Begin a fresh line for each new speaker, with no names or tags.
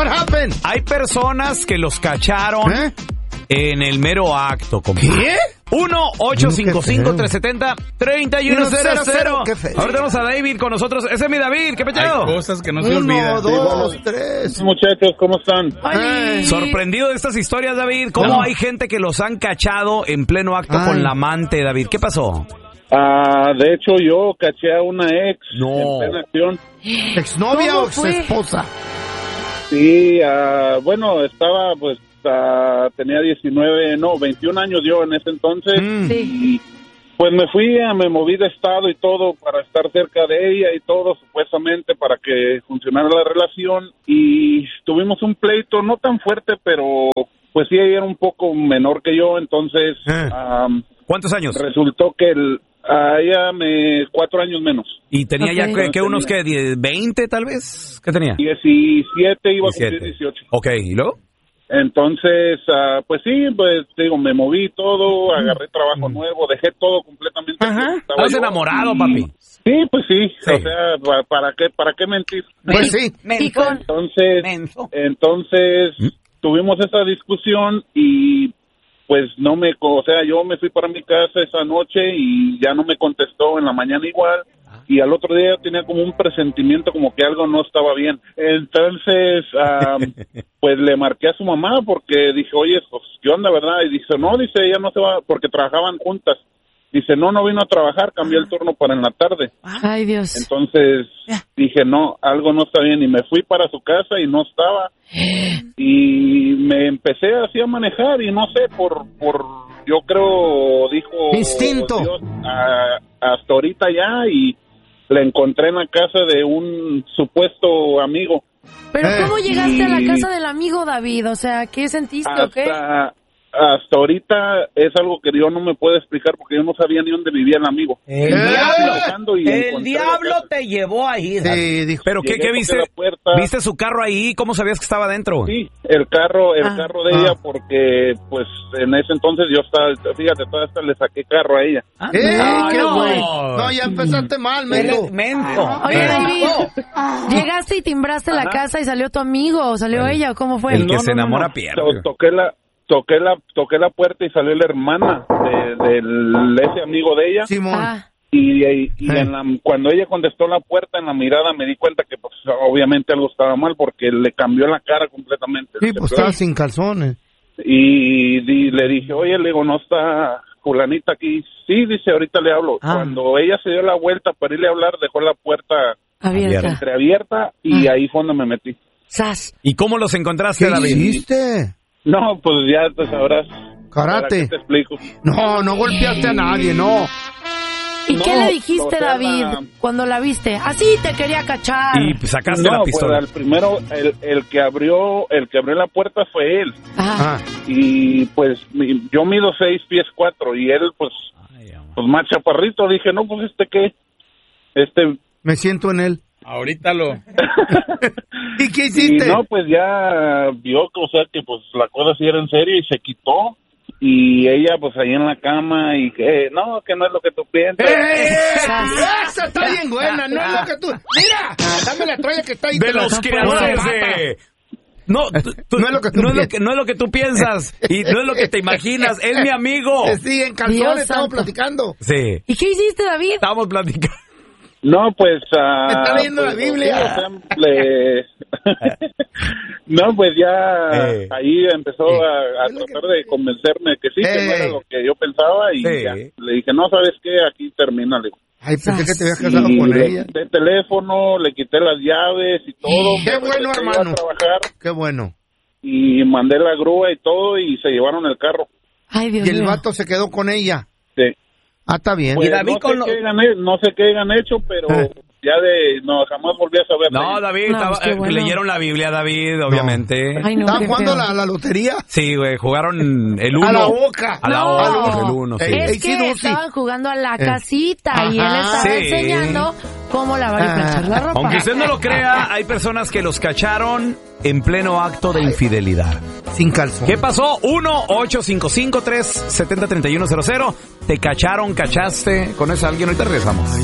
What happened?
Hay personas que los cacharon en el mero acto.
¿Qué?
1-855-370-3100. Ahora tenemos a David con nosotros. Ese es mi David. ¿Qué pechado?
Hay cosas que no se olvidan.
1, 2, 3.
Muchachos, ¿cómo están?
Sorprendido de estas historias, David. ¿Cómo hay gente que los han cachado en pleno acto con la amante, David? ¿Qué pasó?
De hecho, yo caché a una ex en plena acción.
¿Exnovia o exesposa?
Sí, bueno, estaba pues... tenía 21 años yo en ese entonces y pues me moví de estado y todo para estar cerca de ella y todo, supuestamente para que funcionara la relación, y tuvimos un pleito no tan fuerte, pero pues sí, ella era un poco menor que yo, entonces
¿cuántos años?
Resultó que ella 4 años menos.
¿Y tenía ya que unos que 20 tal vez? ¿Qué tenía?
17, iba a cumplir 18.
Ok, ¿y luego?
Entonces, pues sí, pues digo, me moví todo, agarré trabajo nuevo, dejé todo completamente.
¿Estás enamorado, papi?
Sí, pues sí, o sea, ¿para qué mentir?
Pues sí.
Entonces tuvimos esa discusión y pues yo me fui para mi casa esa noche y ya no me contestó en la mañana igual. Y al otro día tenía como un presentimiento como que algo no estaba bien. Entonces, pues le marqué a su mamá porque dije, oye, pues, ¿qué onda, verdad? Y dice, no, ella no se va, porque trabajaban juntas. Dice, no vino a trabajar, cambió el turno para en la tarde.
Ay, Dios.
Entonces dije, no, algo no está bien. Y me fui para su casa y no estaba. Y me empecé así a manejar y no sé, yo creo, dijo...
Instinto.
Dios, hasta ahorita ya, y la encontré en la casa de un supuesto amigo.
¿Pero cómo llegaste a la casa del amigo, David? O sea, ¿qué sentiste o qué?
Hasta ahorita es algo que yo no me puedo explicar porque yo no sabía ni dónde vivía el amigo.
El diablo te llevó ahí.
Sí, dijo.
¿Pero qué viste? ¿Viste su carro ahí? ¿Cómo sabías que estaba adentro?
Sí, el carro de ella, porque pues en ese entonces yo estaba, fíjate, todavía hasta le saqué carro a ella.
¡Qué güey! No, ya empezaste mal, menso.
Oye, David, ¿llegaste y timbraste la casa y salió tu amigo o salió ella o cómo fue?
El que se enamora pierde.
Toqué la puerta y salió la hermana de ese amigo de ella.
Simón.
Y cuando ella contestó la puerta, en la mirada me di cuenta que pues obviamente algo estaba mal porque le cambió la cara completamente.
Sí, pues estaba sin calzones.
Y le dije, oye, le digo, ¿no está fulanita aquí? Sí, dice, ahorita le hablo. Cuando ella se dio la vuelta para irle a hablar, dejó la puerta entreabierta y ahí fue donde me metí.
¡Sas!
¿Y cómo los encontraste, David?
¿Qué hiciste?
No, pues ya te sabrás.
Karate.
¿Qué te explico?
No golpeaste a nadie, no.
¿Y qué le dijiste, David, cuando la viste? Así te quería cachar.
Y sacaste la pistola.
Pues al primero, el que abrió la puerta fue él. Y pues yo mido 6'4" y él pues más chaparrito. Dije, no, pues ¿qué?
Me siento en él.
Ahorita
¿Y qué hiciste?
Y no, pues ya vio que pues la cosa sí era en serio y se quitó. Y ella pues ahí en la cama y que no es lo que tú piensas.
Esa está bien buena, no es lo que tú... Mira, dame la toalla que está ahí.
De los creadores de... No es lo que tú piensas y no es lo que te imaginas. Es mi amigo.
Sí, en calzones estamos platicando.
Sí.
¿Y qué hiciste, David?
Estábamos platicando.
No, pues...
está leyendo la Biblia.
No, pues ya ahí empezó a tratar de convencerme que sí, que no era lo que yo pensaba y ya. Le dije, no, ¿sabes qué? Aquí termina.
Ay, pensé que te habías casado con ella.
Le quité teléfono, le quité las llaves y todo.
Qué bueno, hermano. Qué bueno.
Y mandé la grúa y todo y se llevaron el carro.
Ay, Dios mío.
¿Y el vato se quedó con ella?
Sí.
Está bien.
Pues, no sé qué hayan hecho, pero jamás volví a saber.
No, David, leyeron la Biblia, David, obviamente.
¿Estaban jugando a la lotería?
Sí, güey, jugaron el 1.
A la boca.
El 1, sí.
Es que estaban jugando a la casita y él estaba enseñando cómo lavar y planchar la ropa.
Aunque usted no lo crea, hay personas que los cacharon en pleno acto de infidelidad.
Sin calzón.
¿Qué pasó? 1-855-370-3100. Te cachaste con ese alguien. Ahorita regresamos.